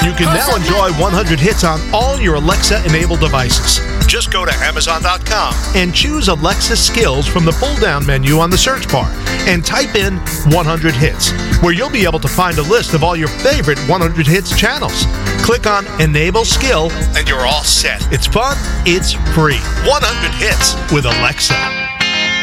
You can now enjoy 100 hits on all your Alexa-enabled devices. Just go to Amazon.com and choose Alexa Skills from the pull-down menu on the search bar and type in 100 hits, where you'll be able to find a list of all your favorite 100 hits channels. Click on Enable Skill and you're all set. It's fun, it's free. 100 hits with Alexa.